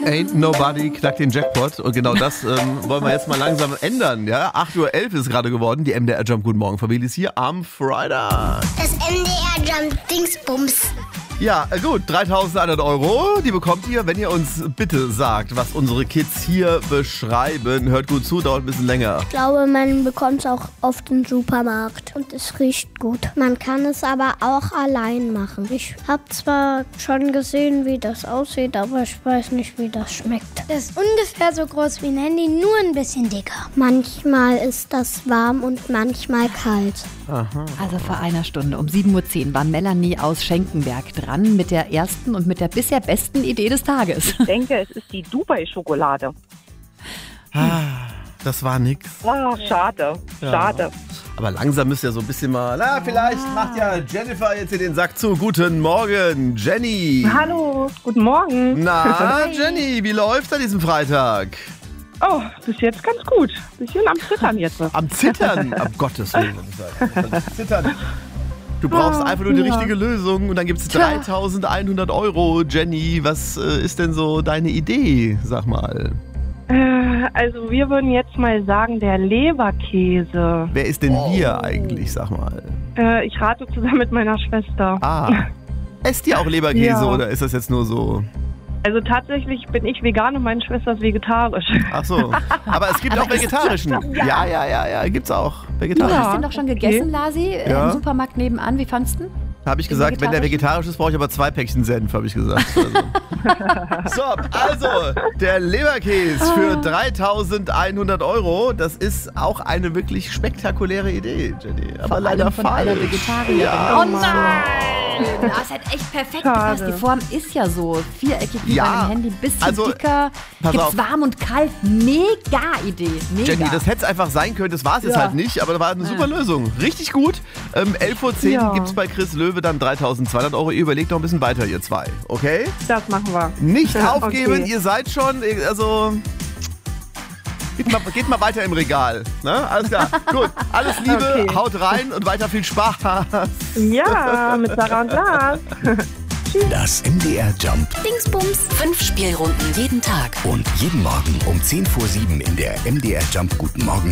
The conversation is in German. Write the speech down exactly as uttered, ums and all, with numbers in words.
Ain't Nobody knackt den Jackpot. Und genau das ähm, wollen wir jetzt mal langsam ändern. Ja? acht Uhr elf ist gerade geworden. Die M D R Jump Guten Morgen Familie ist hier am Freitag. Das M D R Jump Dingsbums. Ja, gut, dreitausendeinhundert Euro, die bekommt ihr, wenn ihr uns bitte sagt, was unsere Kids hier beschreiben. Hört gut zu, dauert ein bisschen länger. Ich glaube, man bekommt es auch auf den Supermarkt und es riecht gut. Man kann es aber auch allein machen. Ich habe zwar schon gesehen, wie das aussieht, aber ich weiß nicht, wie das schmeckt. Das ist ungefähr so groß wie ein Handy, nur ein bisschen dicker. Manchmal ist das warm und manchmal kalt. Aha. Also vor einer Stunde um sieben Uhr zehn war Melanie aus Schenkenberg dran mit der ersten und mit der bisher besten Idee des Tages. Ich denke, es ist die Dubai-Schokolade. Ah, das war nix. Ah, schade, Ja. schade. Aber langsam müsst ihr so ein bisschen mal... Na, vielleicht macht ja Jennifer jetzt hier den Sack zu. Guten Morgen, Jenny. Hallo, guten Morgen. Na, Jenny, wie läuft's an diesem Freitag? Oh, bis jetzt ganz gut. Bisschen am Zittern jetzt. Am Zittern? Am Gottes Willen. Am Zittern. Du brauchst einfach nur die ja. richtige Lösung und dann gibt es dreitausendeinhundert Euro. Jenny, was äh, ist denn so deine Idee, sag mal? Äh, also wir würden jetzt mal sagen, der Leberkäse. Wer ist denn wir eigentlich, sag mal? Äh, ich rate zusammen mit meiner Schwester. Ah, esst ihr auch Leberkäse Ja. oder ist das jetzt nur so? Also tatsächlich bin ich vegan und meine Schwester ist vegetarisch. Ach so, aber es gibt Aber auch vegetarischen. ist das- ja. Ja, ja, ja, ja, gibt's auch. Du Vegetarisch. hast den doch schon gegessen, Lasi, äh, Ja. im Supermarkt nebenan. Wie fandst du ihn? Habe ich gesagt, wenn der vegetarisch ist, brauche ich aber zwei Päckchen Senf, habe ich gesagt. Also. So, also, der Leberkäse für dreitausendeinhundert Euro, das ist auch eine wirklich spektakuläre Idee, Jenny. Aber Vor leider allem von einer falsch. Vegetarierin. Ja. Oh nein! Das hat echt perfekt Schade. gepasst. Die Form ist ja so viereckig wie Ja, bei einem Handy, bisschen also, dicker. pass Gibt's auf. warm und kalt. Mega Idee. Mega. Jenny, das hätte es einfach sein können, das war es jetzt Ja. halt nicht, aber das war eine super Lösung. Richtig gut. Ähm, elf Uhr zehn Ja. gibt es bei Chris Löwe dann dreitausendzweihundert Euro. Ihr überlegt noch ein bisschen weiter, ihr zwei. Okay? Das machen wir. Nicht aufgeben, Okay. ihr seid schon, also... Geht mal, geht mal weiter im Regal. Ne? Alles klar. Gut. Alles Liebe, Okay. haut rein und weiter viel Spaß. Ja, mit Sarah und Lars. Das M D R Jump Dingsbums. Fünf Spielrunden jeden Tag. und jeden Morgen um zehn vor sieben in der M D R Jump Guten Morgen